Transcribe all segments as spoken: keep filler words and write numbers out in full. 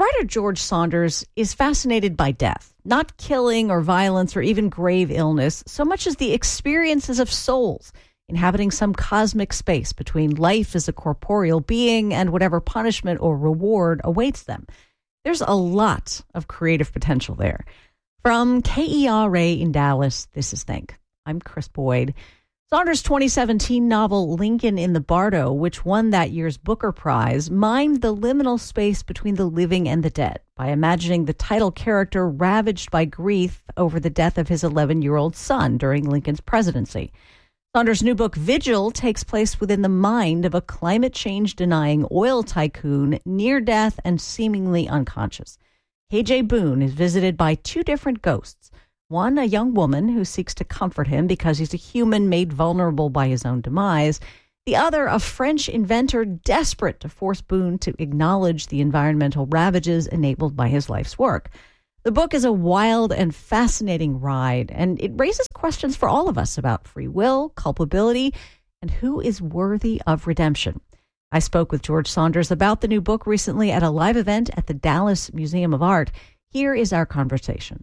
writer George Saunders is fascinated by death, not killing or violence or even grave illness, so much as the experiences of souls inhabiting some cosmic space between life as a corporeal being and whatever punishment or reward awaits them. There's a lot of creative potential there. From K E R A in Dallas, this is Think. I'm Chris Boyd. Saunders' twenty seventeen novel Lincoln in the Bardo, which won that year's Booker Prize, mined the liminal space between the living and the dead by imagining the title character ravaged by grief over the death of his eleven-year-old son during Lincoln's presidency. Saunders' new book, Vigil, takes place within the mind of a climate change-denying oil tycoon, near death and seemingly unconscious. K J. Boone is visited by two different ghosts. One, a young woman who seeks to comfort him because he's a human made vulnerable by his own demise. The other, a French inventor desperate to force Boone to acknowledge the environmental ravages enabled by his life's work. The book is a wild and fascinating ride, and it raises questions for all of us about free will, culpability, and who is worthy of redemption. I spoke with George Saunders about the new book recently at a live event at the Dallas Museum of Art. Here is our conversation.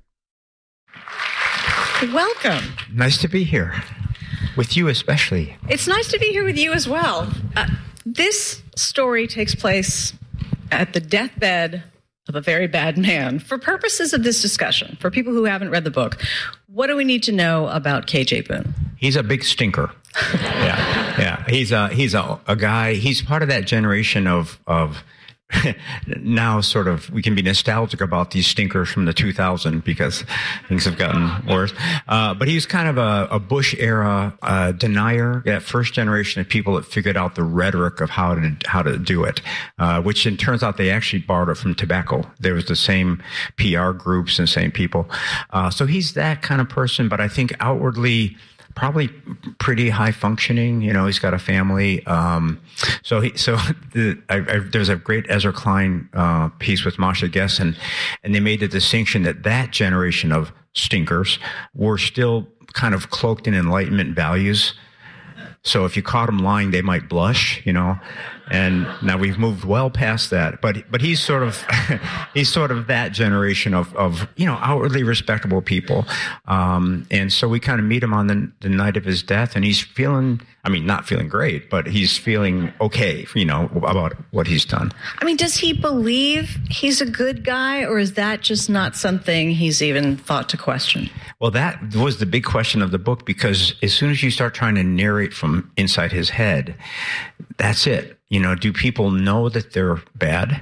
Welcome. Nice to be here. With you especially. It's nice to be here with you as well. Uh, this story takes place at the deathbed of a very bad man. For purposes of this discussion, for people who haven't read the book, what do we need to know about K J. Boone? He's a big stinker. yeah, yeah. He's a he's a, a guy. He's part of that generation of of. Now sort of we can be nostalgic about these stinkers from the two thousand because things have gotten worse. Uh, but he was kind of a, a Bush era uh, denier, that first generation of people that figured out the rhetoric of how to how to do it, uh, which it turns out they actually borrowed it from tobacco. There was the same P R groups and same people. Uh, so he's that kind of person, but I think outwardly probably pretty high functioning. You know, he's got a family. Um, so he, so the, I, I, there's a great Ezra Klein uh, piece with Masha Gessen, and they made the distinction that that generation of stinkers were still kind of cloaked in Enlightenment values. So if you caught them lying, they might blush, you know. And now we've moved well past that. But but he's sort of he's sort of that generation of, of you know, outwardly respectable people. Um, and so we kind of meet him on the, the night of his death, and he's feeling, I mean, not feeling great, but he's feeling okay, you know, about what he's done. I mean, does he believe he's a good guy, or is that just not something he's even thought to question? Well, that was the big question of the book, because as soon as you start trying to narrate from inside his head, that's it. You know, do people know that they're bad,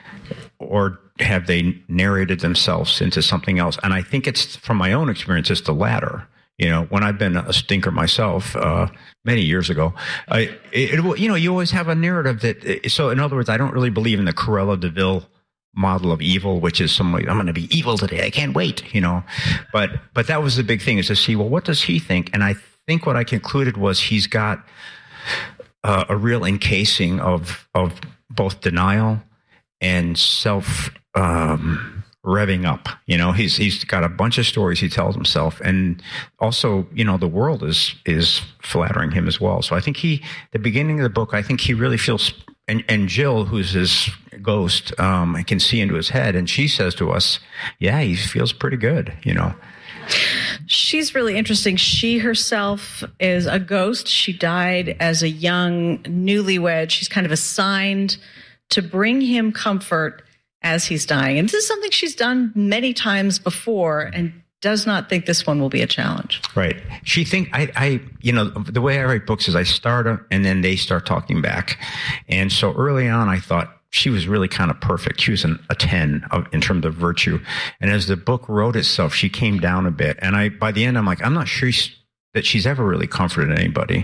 or have they narrated themselves into something else? And I think it's, from my own experience, it's the latter. You know, when I've been a stinker myself uh, many years ago, I, it, it, you know, you always have a narrative that, so in other words, I don't really believe in the Cruella de Vil model of evil, which is somebody, I'm going to be evil today, I can't wait, you know. But but that was the big thing, is to see, well, what does he think? And I think what I concluded was he's got uh, a real encasing of of both denial and self um, revving up. You know, he's he's got a bunch of stories he tells himself, and also, you know, the world is is flattering him as well. So I think he, the beginning of the book, I think he really feels. And, and Jill, who's his ghost, um, I can see into his head, and she says to us, yeah, he feels pretty good, you know. She's really interesting. She herself is a ghost. She died as a young newlywed. She's kind of assigned to bring him comfort as he's dying. And this is something she's done many times before, and does not think this one will be a challenge. Right. She think I, I, you know, the way I write books is I start them and then they start talking back. And so early on, I thought she was really kind of perfect. She was an, a ten of, in terms of virtue. And as the book wrote itself, she came down a bit. And I, by the end, I'm like, I'm not sure she's, that she's ever really comforted anybody,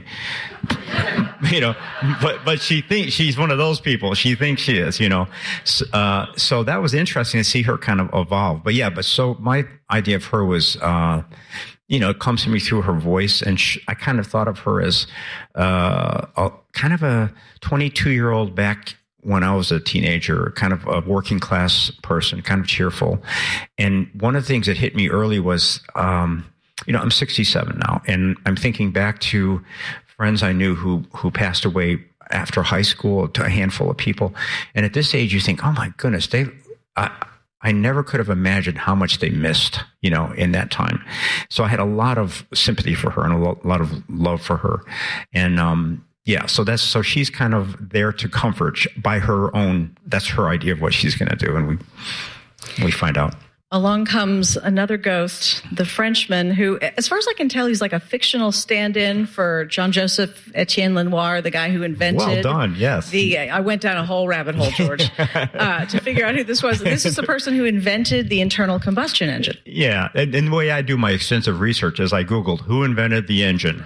you know, but, but she thinks she's one of those people. She thinks she is, you know. Uh, so that was interesting to see her kind of evolve. But yeah, but so my idea of her was, uh, you know, it comes to me through her voice. And she, I kind of thought of her as, uh, a, kind of a twenty-two year old back when I was a teenager, kind of a working class person, kind of cheerful. And one of the things that hit me early was, um, you know, I'm sixty-seven now, and I'm thinking back to friends I knew who who passed away after high school, to a handful of people. And at this age, you think, oh my goodness, they I, I never could have imagined how much they missed, you know, in that time. So I had a lot of sympathy for her and a lo- lot of love for her. And, um, yeah, so that's, so she's kind of there to comfort by her own, that's her idea of what she's going to do. And we, we find out. Along comes another ghost, the Frenchman, who, as far as I can tell, he's like a fictional stand-in for Jean-Joseph Etienne Lenoir, the guy who invented. Well done, yes. The I went down a whole rabbit hole, George, uh, to figure out who this was. This is the person who invented the internal combustion engine. Yeah, and, and the way I do my extensive research is I Googled who invented the engine.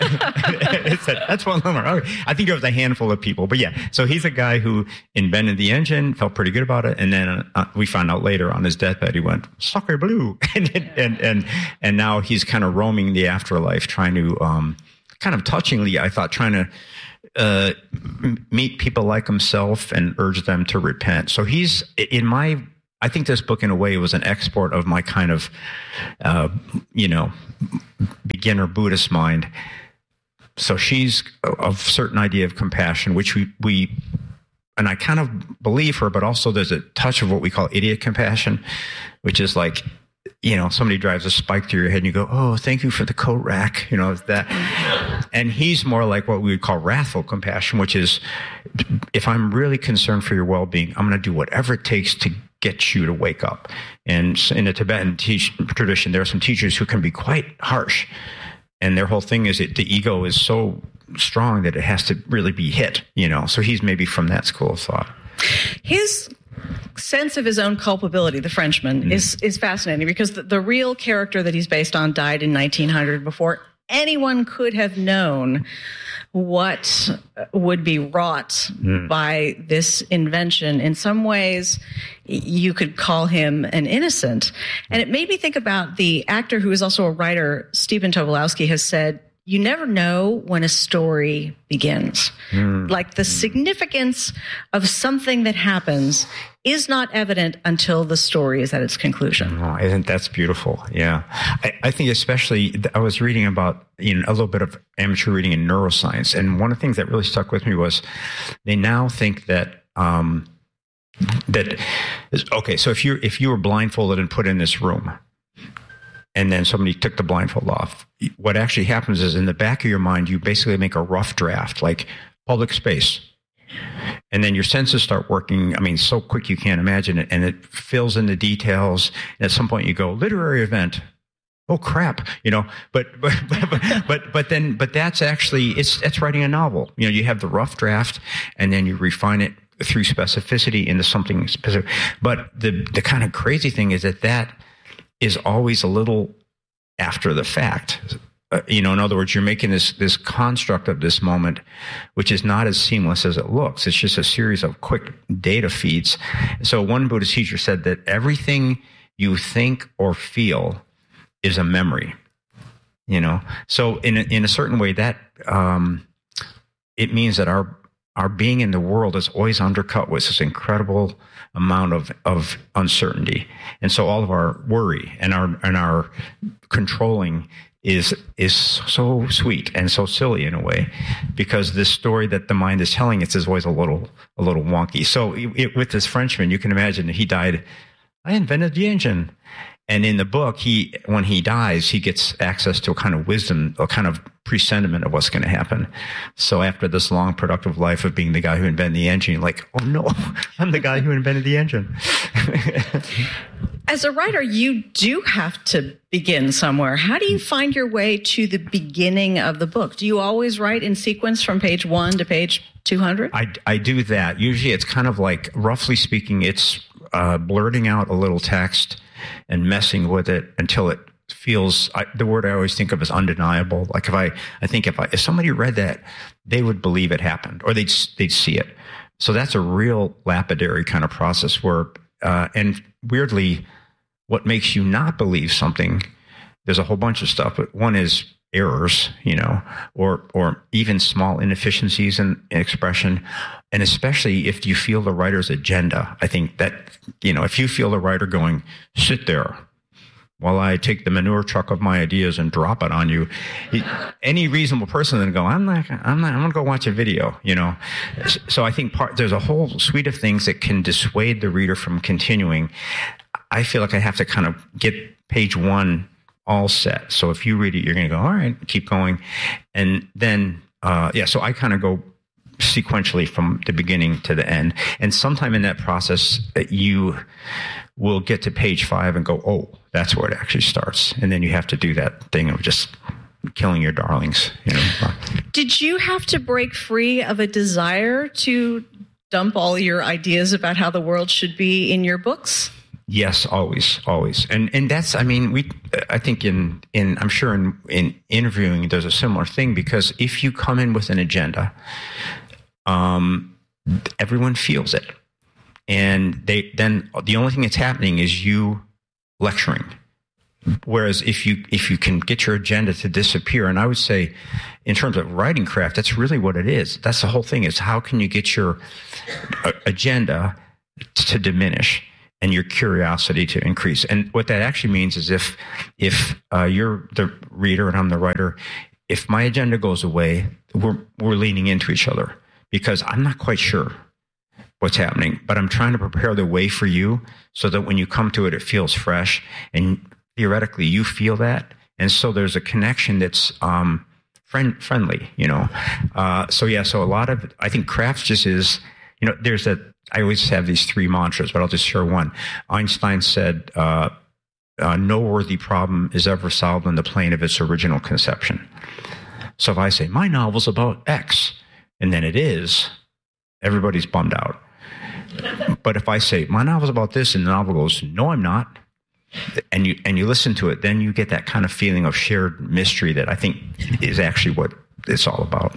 It said, that's one Lenoir. I think it was a handful of people, but yeah. So he's a guy who invented the engine, felt pretty good about it, and then uh, we found out later on his deathbed he went, "Sacre bleu," and, and and and now he's kind of roaming the afterlife, trying to um, kind of touchingly, I thought, trying to uh, m- meet people like himself and urge them to repent. So he's in my. I think this book, in a way, was an export of my kind of, uh, you know, beginner Buddhist mind. So she's of certain idea of compassion, which we we. And I kind of believe her, but also there's a touch of what we call idiot compassion, which is like, you know, somebody drives a spike through your head and you go, "Oh, thank you for the coat rack." You know, that. And he's more like what we would call wrathful compassion, which is, if I'm really concerned for your well-being, I'm going to do whatever it takes to get you to wake up. And in the Tibetan teach, tradition, there are some teachers who can be quite harsh. And their whole thing is that the ego is so strong that it has to really be hit, you know. So he's maybe from that school of thought. His sense of his own culpability, the Frenchman, mm. is is fascinating, because the, the real character that he's based on died in nineteen hundred before anyone could have known what would be wrought mm. by this invention. In some ways, you could call him an innocent. And it made me think about the actor who is also a writer, Stephen Tobolowsky, has said, you never know when a story begins. Mm. Like the significance of something that happens is not evident until the story is at its conclusion. Oh, isn't that's beautiful? Yeah. I, I think especially, I was reading about, you know, a little bit of amateur reading in neuroscience. And one of the things that really stuck with me was they now think that, um, that, okay, so if you if you were blindfolded and put in this room, and then somebody took the blindfold off, what actually happens is in the back of your mind, you basically make a rough draft, like public space. And then your senses start working, I mean, so quick you can't imagine it. And it fills in the details. And at some point you go, literary event. Oh, crap. You know, but, but, but, but, but then, but that's actually, it's, it's writing a novel. You know, you have the rough draft and then you refine it through specificity into something specific. But the, the kind of crazy thing is that that is always a little after the fact. Uh, you know, in other words, you're making this this construct of this moment, which is not as seamless as it looks. It's just a series of quick data feeds. So one Buddhist teacher said that everything you think or feel is a memory. You know, so in a, in a certain way, that um, it means that our our being in the world is always undercut with this incredible amount of, of uncertainty. And so all of our worry and our and our controlling is is so sweet and so silly in a way, because this story that the mind is telling us is always a little a little wonky. So it, with this Frenchman, you can imagine that he died, I invented the engine. And in the book, he when he dies, he gets access to a kind of wisdom, a kind of presentiment of what's going to happen. So after this long, productive life of being the guy who invented the engine, you're like, oh no, I'm the guy who invented the engine. As a writer, you do have to begin somewhere. How do you find your way to the beginning of the book? Do you always write in sequence from page one to page two hundred? I, I do that. Usually it's kind of like, roughly speaking, it's uh, blurting out a little text and messing with it until it feels, I, the word I always think of is undeniable. Like if I, I think if I, if somebody read that, they would believe it happened, or they'd, they'd see it. So that's a real lapidary kind of process where, uh, and weirdly, what makes you not believe something, there's a whole bunch of stuff, but one is errors, you know, or, or even small inefficiencies in, in expression. And especially if you feel the writer's agenda, I think that, you know, if you feel the writer going, sit there, while I take the manure truck of my ideas and drop it on you. He, any reasonable person would go, I'm not, I'm not, I'm going to go watch a video, you know? So I think part, there's a whole suite of things that can dissuade the reader from continuing. I feel like I have to kind of get page one all set. So if you read it, you're going to go, all right, keep going. And then, uh, yeah, so I kind of go sequentially from the beginning to the end. And sometime in that process, you will get to page five and go, oh, that's where it actually starts. And then you have to do that thing of just killing your darlings. You know? Did you have to break free of a desire to dump all your ideas about how the world should be in your books? Yes, always, always. And and that's, I mean, we, I think in, in I'm sure in, in interviewing, there's a similar thing, because if you come in with an agenda, um, everyone feels it. And they, then the only thing that's happening is you lecturing. Whereas if you, if you can get your agenda to disappear, and I would say in terms of writing craft, that's really what it is. That's the whole thing, is how can you get your uh, agenda to diminish and your curiosity to increase. And what that actually means is if if uh, you're the reader and I'm the writer, if my agenda goes away, we're we're leaning into each other, because I'm not quite sure what's happening, but I'm trying to prepare the way for you so that when you come to it, it feels fresh, and theoretically you feel that. And so there's a connection that's um, friend friendly, you know. Uh, so yeah, so a lot of, I think craft just is, you know, there's that, I always have these three mantras, but I'll just share one. Einstein said, uh, uh, no worthy problem is ever solved on the plane of its original conception. So if I say, my novel's about X, and then it is, everybody's bummed out. But if I say, my novel's about this, and the novel goes, no, I'm not, and you and you listen to it, then you get that kind of feeling of shared mystery that I think is actually what it's all about.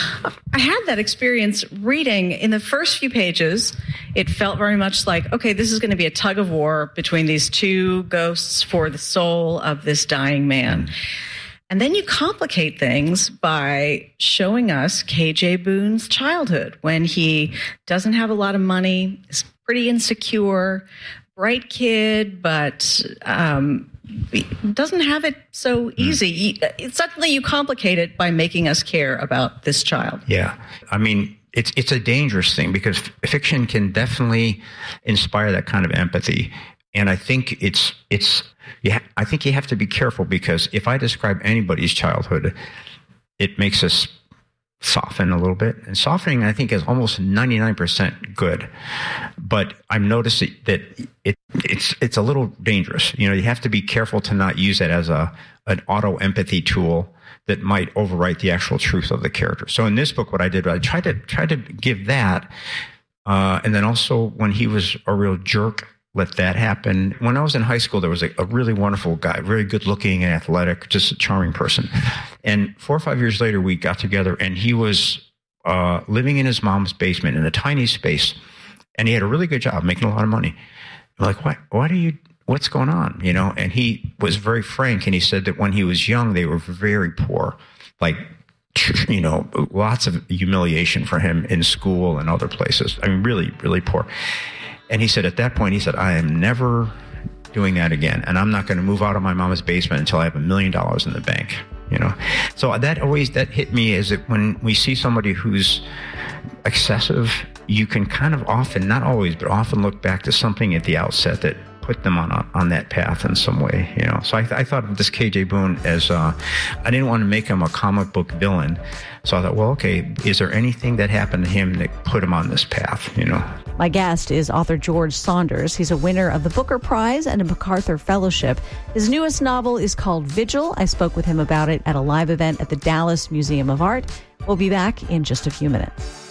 I had that experience reading. In the first few pages, it felt very much like, okay, this is going to be a tug of war between these two ghosts for the soul of this dying man. And then you complicate things by showing us K J Boone's childhood, when he doesn't have a lot of money, is pretty insecure, bright kid, but um, doesn't have it so easy. Mm. Suddenly you complicate it by making us care about this child. Yeah. I mean, it's it's a dangerous thing, because fiction can definitely inspire that kind of empathy. And I think it's, it's, yeah, I think you have to be careful, because if I describe anybody's childhood, it makes us soften a little bit. And softening, I think, is almost ninety-nine percent good. But I'm noticing that it, it's it's a little dangerous. You know, you have to be careful to not use it as a an auto empathy tool that might overwrite the actual truth of the character. So in this book, what I did, I tried to try to give that, uh, and then also when he was a real jerk, let that happen. When I was in high school, there was a, a really wonderful guy, very good looking and athletic, just a charming person. And four or five years later, we got together, and he was uh, living in his mom's basement in a tiny space, and he had a really good job, making a lot of money. I'm like, why, why do you, what's going on? You know, and he was very frank, and he said that when he was young, they were very poor, like, you know, lots of humiliation for him in school and other places. I mean, really, really poor. And he said, at that point, he said, I am never doing that again. And I'm not going to move out of my mama's basement until I have a million dollars in the bank, you know? So that always, that hit me, is that when we see somebody who's excessive, you can kind of often, not always, but often look back to something at the outset that put them on a, on that path in some way, you know? So I, I thought of this K J Boone as, uh, I didn't want to make him a comic book villain. So I thought, well, okay, is there anything that happened to him that put him on this path, you know? My guest is author George Saunders. He's a winner of the Booker Prize and a MacArthur Fellowship. His newest novel is called Vigil. I spoke with him about it at a live event at the Dallas Museum of Art. We'll be back in just a few minutes.